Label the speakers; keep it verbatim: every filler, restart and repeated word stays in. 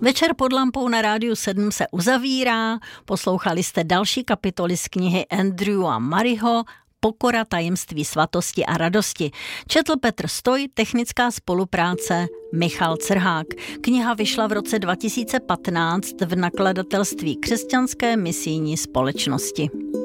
Speaker 1: Večer pod lampou na Rádiu sedm se uzavírá. Poslouchali jste další kapitoly z knihy Andrew a Maryho Pokora, tajemství svatosti a radosti. Četl Petr Stoj, technická spolupráce Michal Crhák. Kniha vyšla v roce dva tisíce patnáct v nakladatelství Křesťanské misijní společnosti.